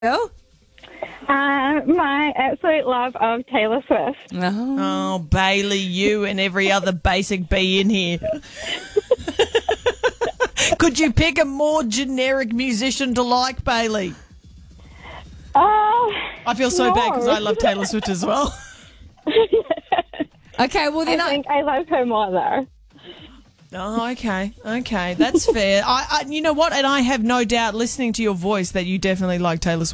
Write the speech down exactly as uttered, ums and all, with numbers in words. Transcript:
Oh, Uh, my absolute love of Taylor Swift. oh. Oh, Bailey, you and every other basic bee in here. Could you pick a more generic musician to like, Bailey? Uh, I feel so no. bad because I love Taylor Swift as well. Okay, well I then I, think I love her more though. Oh, okay, okay, that's fair. I, I, you know what? And I have no doubt, listening to your voice, that you definitely like Taylor Swift.